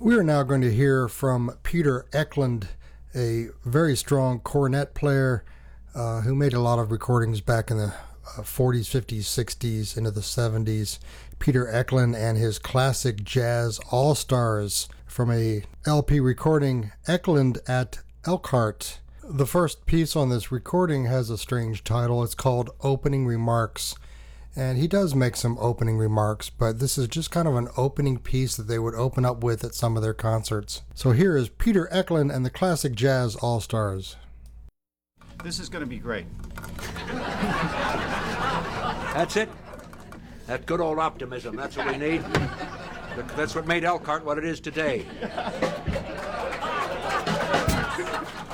We are now going to hear from Peter Eklund, a very strong cornet player who made a lot of recordings back in the 40s, 50s, 60s, into the 70s. Peter Eklund and his classic jazz all-stars from a LP recording, Eklund at Elkhart. The first piece on this recording has a strange title. It's called Opening Remarks. And he does make some opening remarks, but this is just kind of an opening piece that they would open up with at some of their concerts. So here is Peter Eklund and the Classic Jazz All-Stars. This is going to be great. That's it. That good old optimism. That's what we need. That's what made Elkhart what it is today.